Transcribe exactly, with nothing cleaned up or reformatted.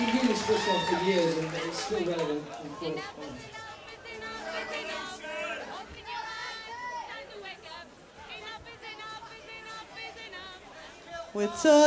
been doing this song for years and it's still relevant and full. We're